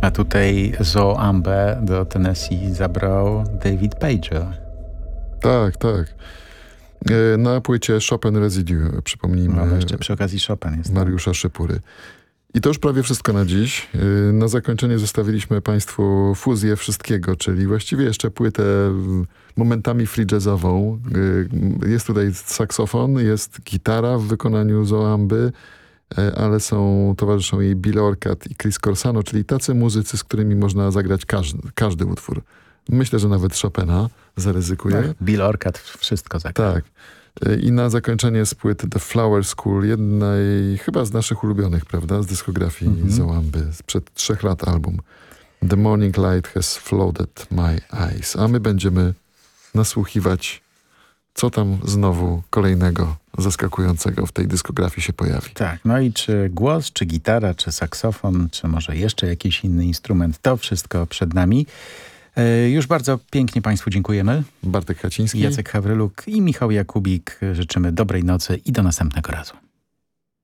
A tutaj Zoambę do Tennessee zabrał David Pager. Tak, tak. Na płycie Chopin Residue, przypomnijmy. No, jeszcze przy okazji Chopin jest. Mariusza Szypury. I to już prawie wszystko na dziś. Na zakończenie zostawiliśmy Państwu fuzję wszystkiego, czyli właściwie jeszcze płytę momentami free jazzową. Jest tutaj saksofon, jest gitara w wykonaniu Zoamby, ale towarzyszą jej Bill Orcutt i Chris Corsano, czyli tacy muzycy, z którymi można zagrać każdy utwór. Myślę, że nawet Chopina zaryzykuje. Tak, Bill Orcutt wszystko zagra. Tak. I na zakończenie z płyty The Flower School, jednej chyba z naszych ulubionych, prawda, z dyskografii Zoamby, sprzed 3 lat album. The Morning Light Has Flooded My Eyes. A my będziemy nasłuchiwać, co tam znowu kolejnego zaskakującego w tej dyskografii się pojawi. Tak, no i czy głos, czy gitara, czy saksofon, czy może jeszcze jakiś inny instrument, to wszystko przed nami. Już bardzo pięknie Państwu dziękujemy. Bartek Haciński, Jacek Hawryluk i Michał Jakubik. Życzymy dobrej nocy i do następnego razu.